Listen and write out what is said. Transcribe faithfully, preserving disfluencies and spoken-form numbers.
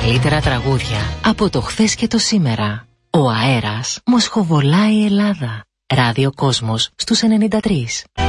καλύτερα τραγούδια από το χθες και το σήμερα. Ο αέρας μοσχοβολάει η Ελλάδα. Ράδιο Κόσμος στους ενενήντα τρία.